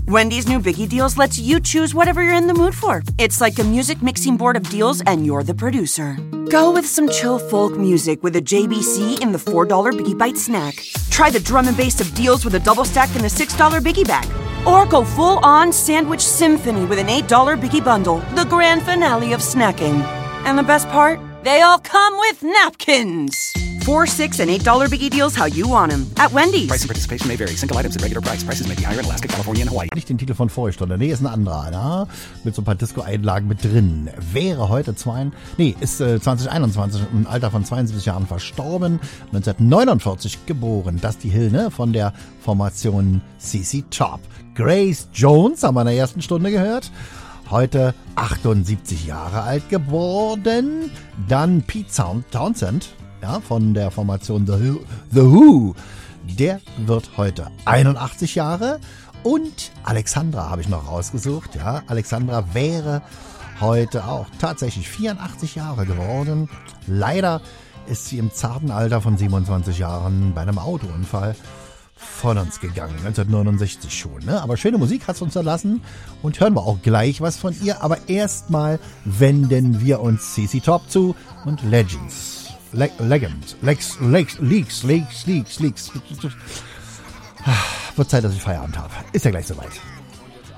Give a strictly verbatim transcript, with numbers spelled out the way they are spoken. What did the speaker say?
Wendy's new Biggie Deals lets you choose whatever you're in the mood for. It's like a music mixing board of deals and you're the producer. Go with some chill folk music with a J B C in the four dollar Biggie Bite snack. Try the drum and bass of deals with a double stack in the six dollar Biggie Bag. Or go full-on sandwich symphony with an eight dollar Biggie Bundle, the grand finale of snacking. And the best part? They all come with napkins. Four, six, and eight dollar Biggie Deals how you want them. At Wendy's. Price and participation may vary. Single items at regular price. Prices may be higher in Alaska, California, and Hawaii. Nicht den Titel von Vorstunde. Nee, ist ein anderer, ne? Mit so ein paar Disco-Einlagen mit drin. Wäre heute zwei, nee, ist äh, zwanzig einundzwanzig im Alter von zweiundsiebzig Jahren verstorben. neunzehnhundertneunundvierzig geboren. Dusty Hill, ne? Von der Formation C C Top. Grace Jones haben wir in der ersten Stunde gehört. Heute achtundsiebzig Jahre alt geworden. Dann Pete Townsend, ja, von der Formation The Who, The Who. Der wird heute einundachtzig Jahre. Und Alexandra habe ich noch rausgesucht. Ja, Alexandra wäre heute auch tatsächlich vierundachtzig Jahre geworden. Leider ist sie im zarten Alter von siebenundzwanzig Jahren bei einem Autounfall von uns gegangen, neunzehnhundertneunundsechzig schon. Ne? Aber schöne Musik hat es uns erlassen und hören wir auch gleich was von ihr. Aber erstmal wenden wir uns C C Top zu und Legends. Le- Legends. Lex, Lex, Leaks, Leaks, Leaks, Leaks. Wird Zeit, dass ich Feierabend habe. Ist ja gleich soweit.